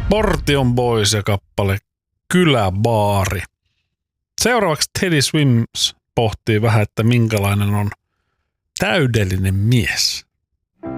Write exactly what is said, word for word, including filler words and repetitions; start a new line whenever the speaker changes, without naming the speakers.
Portion Boys ja kappale Kyläbaari. Seuraavaksi Teddy Swims pohtii vähän, että minkälainen on täydellinen mies.